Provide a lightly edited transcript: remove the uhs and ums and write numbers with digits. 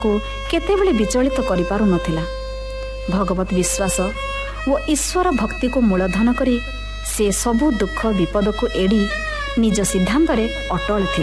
को केतेबेले विचलित करि पारु नथिला। भगवत विश्वास ओ ईश्वर भक्ति को मूलधन करी से सबु दुख विपद को एड़ी निज सिद्धांत अटल थिले।